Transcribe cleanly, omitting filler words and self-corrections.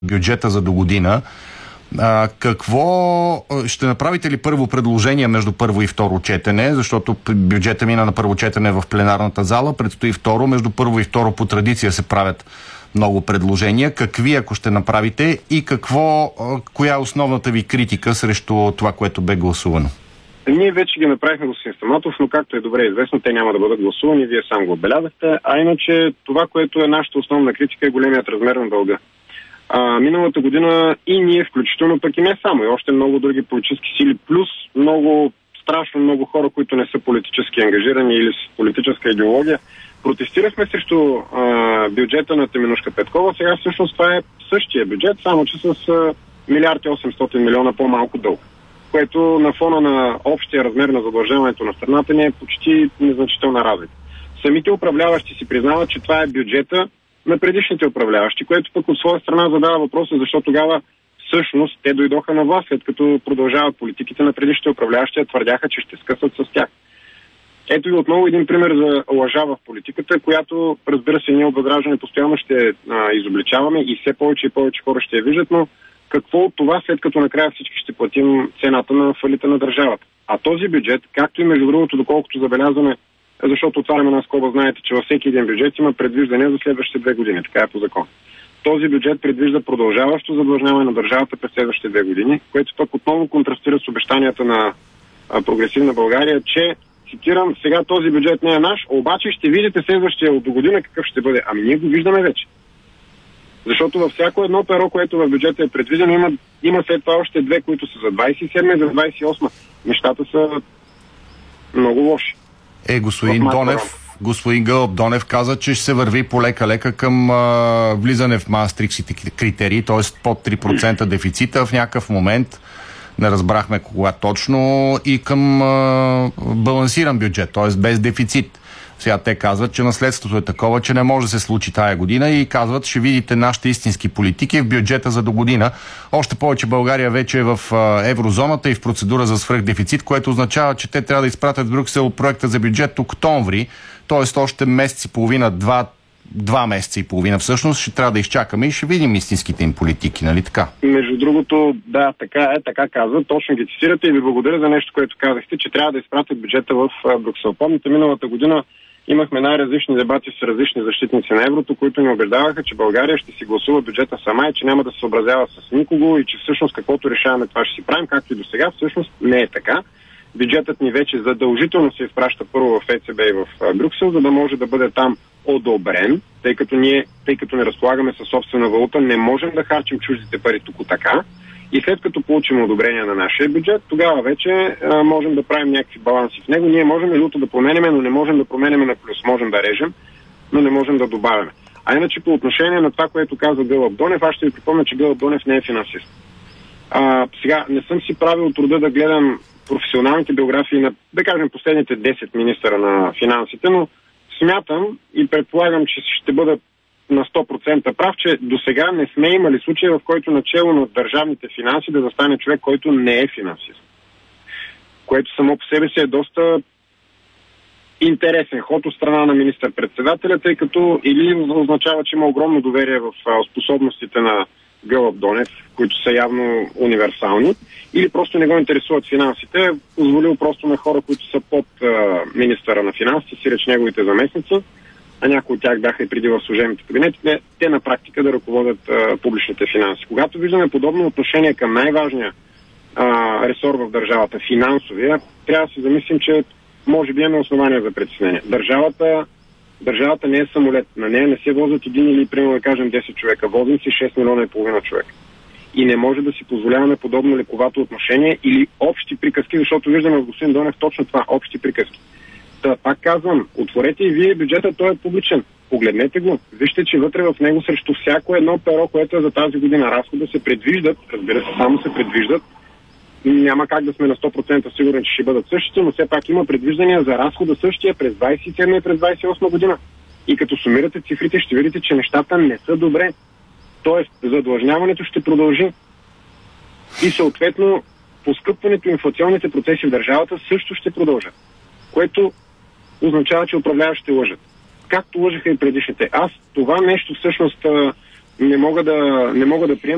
бюджета за до година. Какво ще направите ли първо предложение между първо и второ четене, защото бюджета мина на първо четене в пленарната зала, предстои второ, между първо и второ по традиция се правят много предложения. Какви, ако ще направите, и коя е основната ви критика срещу това, което бе гласувано? Ние вече ги направихме, господин Стаматов, но както е добре известно, те няма да бъдат гласувани, вие сам го отбелязахте, а иначе това, което е нашата основна критика, е големият размер на дълга. Миналата година и ние, включително пък и не само, и още много други политически сили, плюс страшно много хора, които не са политически ангажирани или с политическа идеология, протестирахме срещу бюджета на Теменужка Петкова. Сега всъщност това е същия бюджет, само че с 1 милиард и 800 милиона по-малко дълг, което на фона на общия размер на задължаването на страната ни е почти незначителна разлика. Самите управляващи си признават, че това е бюджета на предишните управляващи, което пък от своя страна задава въпроса, защо тогава всъщност те дойдоха на власт, след като продължават политиките на предишните управляващи, твърдяха, че ще скъсат с тях. Ето и отново един пример за лъжа в политиката, която, разбира се, ние от Възраждане постоянно ще изобличаваме и все повече и повече хора ще я виждат, но какво от това, след като накрая всички ще платим цената на фалита на държавата? А този бюджет, както и между другото, доколкото забелязваме, защото отваряме една скоба, знаете, че във всеки един бюджет има предвиждане за следващите 2 години. Така е по закон. Този бюджет предвижда продължаващо задлъжняване на държавата през следващите 2 години, което пък отново контрастира с обещанията на прогресивна България, че, цитирам, сега този бюджет не е наш, обаче ще видите следващия от до година какъв ще бъде. Ами ние го виждаме вече. Защото във всяко едно перо, което в бюджета е предвидено, има след това още 2, които са за 27 и за 28. Нещата са много лоши. Господин Гълъб Донев каза, че ще се върви полека-лека към влизане в маастрихтските критерии, т.е. под 3% дефицита в някакъв момент, не разбрахме кога точно, и към балансиран бюджет, т.е. без дефицит. Сега те казват, че наследството е такова, че не може да се случи тая година, и казват, ще видите нашите истински политики в бюджета за до година. Още повече България вече е в еврозоната и в процедура за свръхдефицит, което означава, че те трябва да изпратят в Брюксел проекта за бюджет октомври, т.е. още месец и половина, два месеца и половина всъщност ще трябва да изчакаме и ще видим истинските им политики, нали така? Между другото, да, така е, така казват. Точно ги цитирате и ви благодаря за нещо, което казахте, че трябва да изпратят бюджета в Брюксел. Помните, миналата година имахме най-различни дебати с различни защитници на еврото, които ни убеждаваха, че България ще си гласува бюджета сама и че няма да се съобразява с никого и че всъщност каквото решаваме, това ще си правим, както и до сега. Всъщност не е така. Бюджетът ни вече задължително се изпраща първо в ЕЦБ и в Брюксел, за да може да бъде там одобрен, тъй като не разполагаме със собствена валута, не можем да харчим чуждите пари тук така. И след като получим одобрение на нашия бюджет, тогава вече можем да правим някакви баланси в него. Ние можем луто да променяме, но не можем да променяме на плюс. Можем да режем, но не можем да добавяме. А иначе по отношение на това, което каза Гълъб Донев, аз ще ви припомня, че Гълъб Донев не е финансист. Сега не съм си правил труда да гледам професионалните биографии на, да кажем, последните 10 министъра на финансите, но смятам и предполагам, че ще бъда на 100% прав, че до сега не сме имали случай, в който начело на държавните финанси да застане човек, който не е финансист. Което само по себе си е доста интересен ход от страна на министър-председателя, тъй като или означава, че има огромно доверие в способностите на Гълъб Донев, които са явно универсални, или просто не го интересуват финансите, позволил просто на хора, които са под министъра на финансите, си реч неговите заместници, а някои от тях бяха и преди в служебните кабинети, те на практика да ръководят публичните финанси. Когато виждаме подобно отношение към най-важния ресор в държавата, финансовия, трябва да се замислим, че може би имаме основания за притеснение. Държавата не е самолет. На нея не се возят един или, примерно да кажем, 10 човека. Возим си 6 милиона и половина човека. И не може да си позволяваме подобно лековато отношение или общи приказки, защото виждаме в господин Донев точно това, общи приказки. Та, пак казвам, отворете и вие бюджета, той е публичен. Погледнете го. Вижте, че вътре в него срещу всяко едно перо, което е за тази година разхода, се предвиждат, разбира се, само се предвиждат. Няма как да сме на 100% сигурни, че ще бъдат същите, но все пак има предвиждания за разхода същия през 27 и през 28 година. И като сумирате цифрите, ще видите, че нещата не са добре. Тоест, задлъжняването ще продължи. И съответно, поскъпването и инфлационните процеси в държавата също ще продължат. Което означава, че управляващите лъжат. Както лъжаха и предишните. Аз това нещо всъщност не мога да приема.